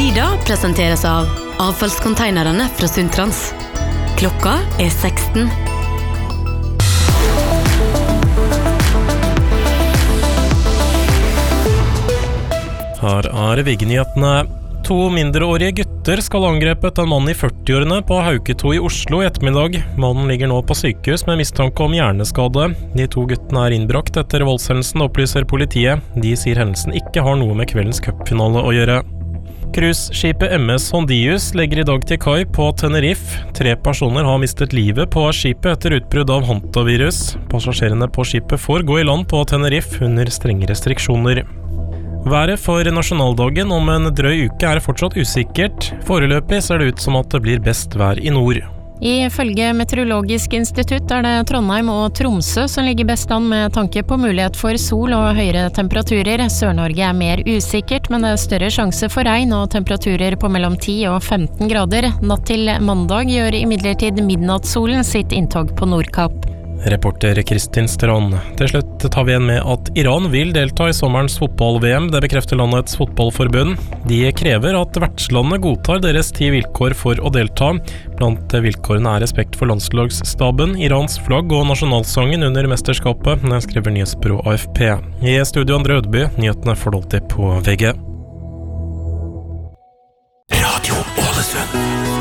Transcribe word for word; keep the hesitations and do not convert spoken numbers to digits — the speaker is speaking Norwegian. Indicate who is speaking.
Speaker 1: Sida presenteres av avfallskonteinerne fra Sundtrans. Klokka er seksten.
Speaker 2: Her er VG-nyhetene. To mindreårige gutter skal ha angrepet en mann i førtiårene på Hauketo i Oslo i ettermiddag. Mannen ligger nå på sykehus med mistanke om hjerneskade. De to guttene er innbrakt etter voldshendelsen, opplyser politiet. De sier hendelsen ikke har noe med kveldens cupfinale å gjøre. Cruiseskipet M S Hondius legger i dag til kai på Tenerife. Tre personer har mistet livet på skipet etter utbrudd av hantavirus. Passasjerene på skipet får gå i land på Tenerife under strenge restriksjoner. Været for nasjonaldagen om en drøy uke er fortsatt usikkert. Foreløpig ser det ut som at det blir best vær i nord.
Speaker 3: Ifølge Meteorologisk institutt er det Trondheim og Tromsø som ligger best an med tanke på mulighet for sol og høyere temperaturer. Sør-Norge er mer usikkert, men det er større sjanse for regn og temperaturer på mellom ti og femten grader. Natt til mandag gjør imidlertid midnattssolen sitt inntog på Nordkapp.
Speaker 2: Reporter Kristin Strand. Til slutt tar vi igjen med at Iran vil delta i sommerens fotball-V M. Det bekrefter landets fotballforbund. De krever at vertslandet godtar deres ti vilkår for å delta. Blant vilkårene er respekt for landslagsstaben, Irans flagg og nasjonalsangen under mesterskapet, skriver nyhetsbyrå A F P. I studio Andre Ødeby, nyhetene får du alltid på V G.
Speaker 4: Radio Ålesund.